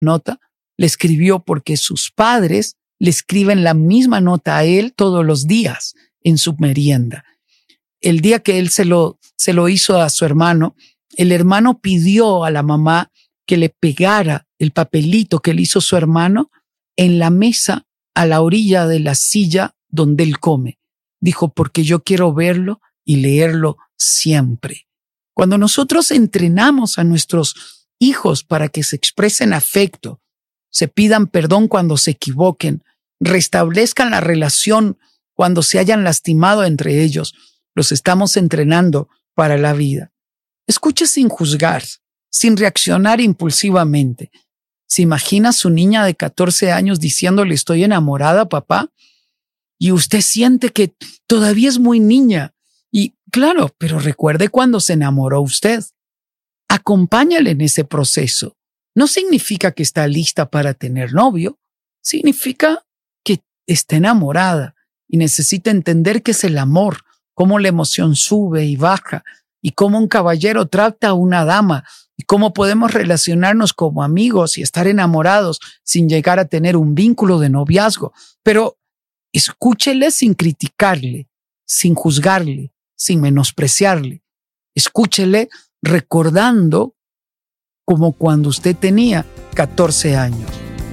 nota, le escribió porque sus padres le escriben la misma nota a él todos los días en su merienda. El día que él se lo hizo a su hermano, el hermano pidió a la mamá que le pegara el papelito que le hizo su hermano en la mesa a la orilla de la silla donde él come. Dijo, porque yo quiero verlo y leerlo siempre. Cuando nosotros entrenamos a nuestros hijos para que se expresen afecto, se pidan perdón cuando se equivoquen, restablezcan la relación cuando se hayan lastimado entre ellos, los estamos entrenando para la vida. Escuche sin juzgar, sin reaccionar impulsivamente. ¿Se imagina a su niña de 14 años diciéndole estoy enamorada, papá? Y usted siente que todavía es muy niña. Y claro, pero recuerde cuando se enamoró usted. Acompáñale en ese proceso. No significa que está lista para tener novio. Significa que está enamorada y necesita entender qué es el amor, cómo la emoción sube y baja y cómo un caballero trata a una dama y cómo podemos relacionarnos como amigos y estar enamorados sin llegar a tener un vínculo de noviazgo. Pero escúchele sin criticarle, sin juzgarle, sin menospreciarle. Escúchele recordando como cuando usted tenía 14 años.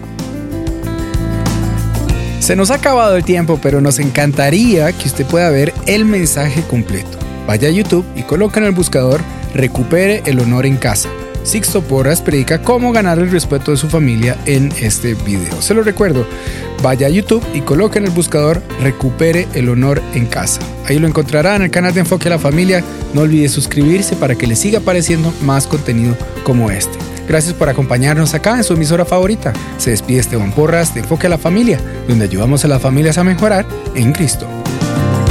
Se nos ha acabado el tiempo, pero nos encantaría que usted pueda ver el mensaje completo. Vaya a YouTube y coloque en el buscador Recupere el honor en casa. Sixto Porras predica cómo ganar el respeto de su familia en este video. Se lo recuerdo, vaya a YouTube y coloque en el buscador Recupere el honor en casa. Ahí lo encontrará en el canal de Enfoque a la Familia. No olvide suscribirse para que le siga apareciendo más contenido como este. Gracias por acompañarnos acá en su emisora favorita. Se despide Esteban Porras de Enfoque a la Familia, donde ayudamos a las familias a mejorar en Cristo.